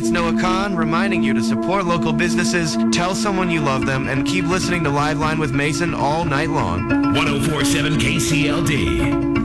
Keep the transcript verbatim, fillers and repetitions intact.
it's Noah Khan reminding you to support local businesses, tell someone you love them, and keep listening to Live Line with Mason all night long. one oh four point seven K C L D.